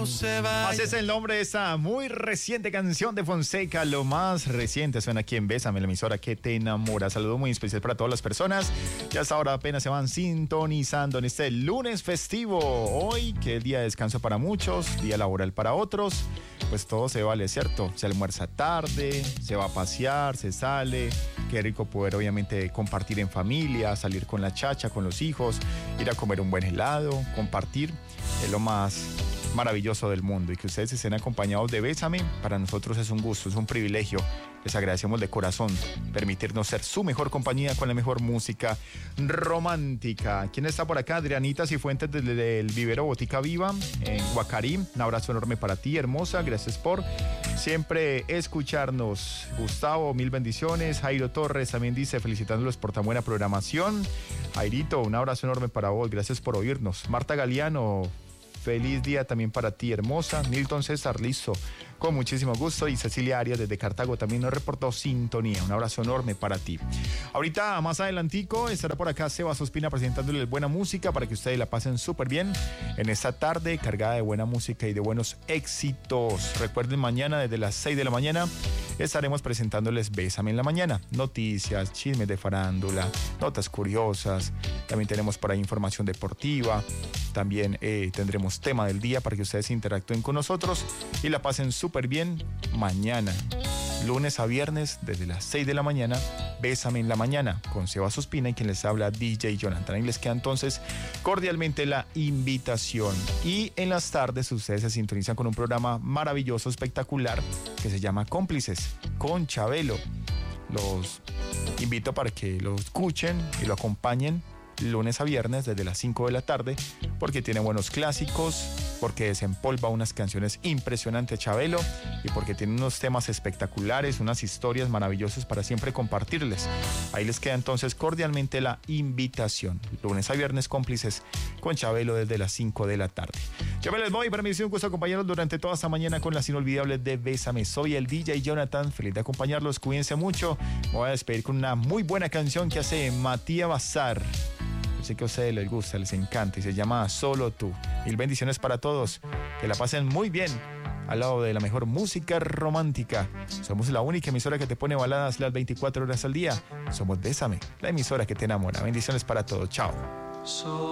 no se vaya. Así es el nombre de esta muy reciente canción de Fonseca. Lo más reciente suena aquí en Bésame, la emisora que te enamora. Saludo muy especial para todas las personas que hasta ahora apenas se van sintonizando en este lunes festivo. Hoy, que es día de descanso para muchos, día laboral para otros. Pues todo se vale, ¿cierto? Se almuerza tarde, se va a pasear, se sale. Qué rico poder obviamente compartir en familia, salir con la chacha, con los hijos, ir a comer un buen helado, compartir. Es lo más maravilloso del mundo, y que ustedes estén acompañados de Bésame, para nosotros es un gusto, es un privilegio. Les agradecemos de corazón permitirnos ser su mejor compañía con la mejor música romántica. ¿Quién está por acá? Adrianita Cifuentes desde el Vivero Botica Viva en Guacarí. Un abrazo enorme para ti, hermosa. Gracias por siempre escucharnos. Gustavo, mil bendiciones. Jairo Torres también dice, felicitándolos por tan buena programación. Jairito, un abrazo enorme para vos. Gracias por oírnos. Marta Galeano, feliz día también para ti, hermosa. Nilton César, listo, con muchísimo gusto. Y Cecilia Arias desde Cartago también nos reportó sintonía. Un abrazo enorme para ti. Ahorita, más adelantico, estará por acá Sebas Ospina presentándoles buena música para que ustedes la pasen súper bien en esta tarde cargada de buena música y de buenos éxitos. Recuerden, mañana desde las 6 de la mañana estaremos presentándoles Bésame en la mañana. Noticias, chismes de farándula, notas curiosas. También tenemos por ahí información deportiva. También tendremos tema del día para que ustedes interactúen con nosotros y la pasen súper bien mañana. Lunes a viernes desde las 6 de la mañana, Bésame en la mañana con Sebas Ospina y quien les habla DJ Jonathan. Y les queda entonces cordialmente la invitación. Y en las tardes ustedes se sintonizan con un programa maravilloso, espectacular, que se llama Cómplices con Chabelo. Los invito para que lo escuchen y lo acompañen lunes a viernes desde las 5 de la tarde, porque tiene buenos clásicos, porque desempolva unas canciones impresionantes Chabelo, y porque tiene unos temas espectaculares, unas historias maravillosas para siempre compartirles. Ahí les queda entonces cordialmente la invitación. Lunes a viernes, Cómplices con Chabelo desde las 5 de la tarde. Yo me les voy, para mí es un gusto acompañarlos durante toda esta mañana con las inolvidables de Bésame. Soy el DJ Jonathan, feliz de acompañarlos, cuídense mucho. Me voy a despedir con una muy buena canción que hace Matías Bazar. Sé que a ustedes les gusta, les encanta y se llama Solo Tú. Mil bendiciones para todos, que la pasen muy bien al lado de la mejor música romántica. Somos la única emisora que te pone baladas las 24 horas al día. Somos Bésame, la emisora que te enamora. Bendiciones para todos, chao.